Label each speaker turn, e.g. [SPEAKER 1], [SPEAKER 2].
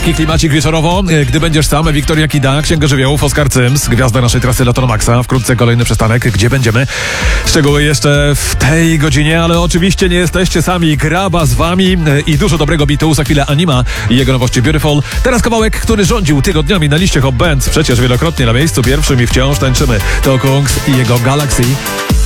[SPEAKER 1] Taki klimacik wieczorowo. Gdy będziesz sam, Wiktoria Kida, Księga Żywiołów, Oskar Cyms, gwiazda naszej trasy Loto Maxa. Wkrótce kolejny przystanek. Gdzie będziemy? Szczegóły jeszcze w tej godzinie, ale oczywiście nie jesteście sami. Graba z wami i dużo dobrego bitu. Za chwilę Anima i jego nowości Beautiful. Teraz kawałek, który rządził tygodniami na liście Hot Bands. Przecież wielokrotnie na miejscu pierwszym i wciąż tańczymy. To Kungs i jego Galaxy.